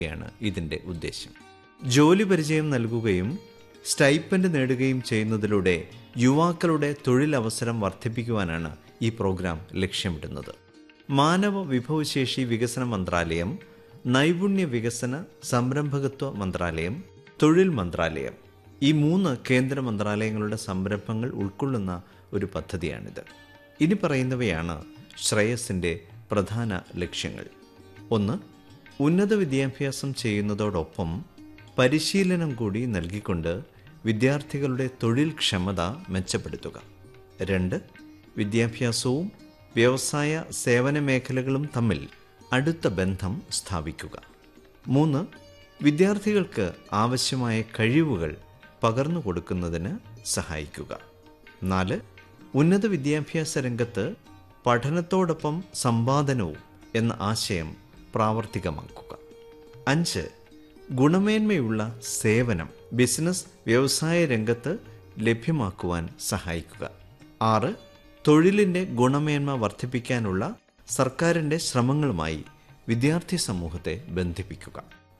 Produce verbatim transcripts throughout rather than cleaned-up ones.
ാണ് ഇതിൻ്റെ ഉദ്ദേശം. ജോലി പരിചയം നൽകുകയും സ്റ്റൈപ്പൻഡ് നേടുകയും ചെയ്യുന്നതിലൂടെ യുവാക്കളുടെ തൊഴിലവസരം വർദ്ധിപ്പിക്കുവാനാണ് ഈ പ്രോഗ്രാം ലക്ഷ്യമിടുന്നത്. മാനവ വിഭവശേഷി വികസന മന്ത്രാലയം, നൈപുണ്യ വികസന സംരംഭകത്വ മന്ത്രാലയം, തൊഴിൽ മന്ത്രാലയം, ഈ മൂന്ന് കേന്ദ്ര മന്ത്രാലയങ്ങളുടെ സംരംഭങ്ങൾ ഉൾക്കൊള്ളുന്ന ഒരു പദ്ധതിയാണിത്. ഇനി പറയുന്നവയാണ് ശ്രേയസിൻ്റെ പ്രധാന ലക്ഷ്യങ്ങൾ. ഒന്ന്, ഉന്നത വിദ്യാഭ്യാസം ചെയ്യുന്നതോടൊപ്പം പരിശീലനം കൂടി നൽകിക്കൊണ്ട് വിദ്യാർത്ഥികളുടെ തൊഴിൽ ക്ഷമത മെച്ചപ്പെടുത്തുക. രണ്ട്, വിദ്യാഭ്യാസവും വ്യവസായ സേവന മേഖലകളും തമ്മിൽ അടുത്ത ബന്ധം സ്ഥാപിക്കുക. മൂന്ന്, വിദ്യാർത്ഥികൾക്ക് ആവശ്യമായ കഴിവുകൾ പകർന്നു കൊടുക്കുന്നതിന് സഹായിക്കുക. നാല്, ഉന്നത വിദ്യാഭ്യാസ രംഗത്ത് പഠനത്തോടൊപ്പം സമ്പാദനവും എന്ന ആശയം പ്രാവർത്തികമാക്കുക. അഞ്ച്, ഗുണമേന്മയുള്ള സേവനം ബിസിനസ് വ്യവസായ രംഗത്ത് ലഭ്യമാക്കുവാൻ സഹായിക്കുക. ആറ്, തൊഴിലിൻ്റെ ഗുണമേന്മ വർദ്ധിപ്പിക്കാനുള്ള സർക്കാരിൻ്റെ ശ്രമങ്ങളുമായി വിദ്യാർത്ഥി സമൂഹത്തെ ബന്ധിപ്പിക്കുക.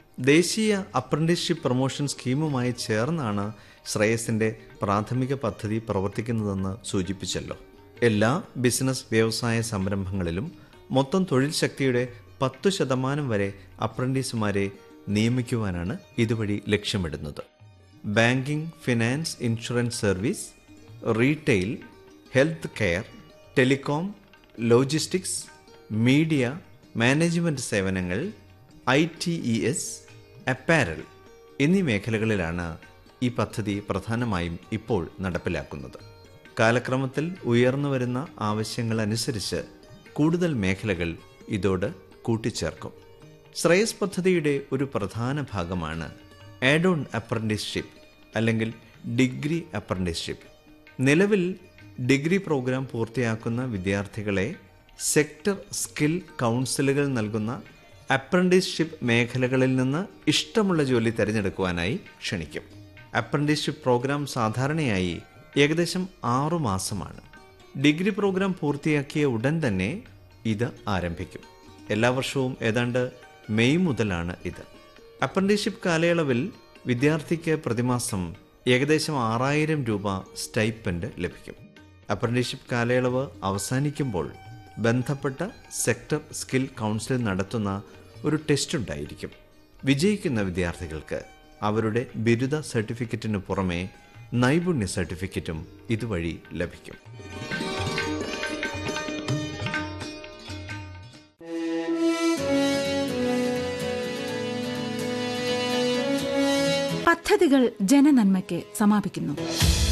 ദേശീയ അപ്രന്റീസ്ഷിപ്പ് പ്രൊമോഷൻ സ്കീമുമായി ചേർന്നാണ് ശ്രേയസിൻ്റെ പ്രാഥമിക പദ്ധതി പ്രവർത്തിക്കുന്നതെന്ന് സൂചിപ്പിച്ചല്ലോ. എല്ലാ ബിസിനസ് വ്യവസായ സംരംഭങ്ങളിലും മൊത്തം തൊഴിൽ ശക്തിയുടെ പത്തു ശതമാനം വരെ അപ്രന്റീസുമാരെ നിയമിക്കുവാനാണ് ഇതുവഴി ലക്ഷ്യമിടുന്നത്. Banking, finance, insurance service, retail, health care, telecom, logistics, media, management സേവനങ്ങൾ, I T E S, apparel എന്നീ മേഖലകളിലാണ് ഈ പദ്ധതി പ്രധാനമായും ഇപ്പോൾ നടപ്പിലാക്കുന്നത്. കാലക്രമത്തിൽ ഉയർന്നുവരുന്ന ആവശ്യങ്ങളനുസരിച്ച് കൂടുതൽ മേഖലകൾ ഇതോട് കൂട്ടിച്ചേർക്കും. ശ്രേയസ് പദ്ധതിയുടെ ഒരു പ്രധാന ഭാഗമാണ് ആഡ് ഓൺ അപ്രന്റീസ്ഷിപ്പ് അല്ലെങ്കിൽ ഡിഗ്രി അപ്രന്റീസ്ഷിപ്പ്. നിലവിൽ ഡിഗ്രി പ്രോഗ്രാം പൂർത്തിയാക്കുന്ന വിദ്യാർത്ഥികളെ സെക്ടർ സ്കിൽ കൗൺസിലുകൾ നൽകുന്ന അപ്രന്റീസ്ഷിപ്പ് മേഖലകളിൽ നിന്ന് ഇഷ്ടമുള്ള ജോലി തിരഞ്ഞെടുക്കുവാനായി ക്ഷണിക്കും. അപ്രന്റീസ്ഷിപ്പ് പ്രോഗ്രാം സാധാരണയായി ഏകദേശം ആറു മാസമാണ്. ഡിഗ്രി പ്രോഗ്രാം പൂർത്തിയാക്കിയ ഉടൻ തന്നെ ഇത് ആരംഭിക്കും. എല്ലാ വർഷവും ഏതാണ്ട് മെയ് മുതലാണ് ഇത്. അപ്രന്റീസ്ഷിപ്പ് കാലയളവിൽ വിദ്യാർത്ഥിക്ക് പ്രതിമാസം ഏകദേശം ആറായിരം രൂപ സ്റ്റൈപ്പൻഡ് ലഭിക്കും. അപ്രന്റീസ്ഷിപ്പ് കാലയളവ് അവസാനിക്കുമ്പോൾ ബന്ധപ്പെട്ട സെക്ടർ സ്കിൽ കൗൺസിൽ നടത്തുന്ന ഒരു ടെസ്റ്റ് ഉണ്ടായിരിക്കും. വിജയിക്കുന്ന വിദ്യാർത്ഥികൾക്ക് അവരുടെ ബിരുദ സർട്ടിഫിക്കറ്റിനു പുറമെ നൈപുണ്യ സർട്ടിഫിക്കറ്റും ഇതുവഴി ലഭിക്കും. പദ്ധതികൾ ജനനന്മയ്ക്ക് സമാപിക്കുന്നു.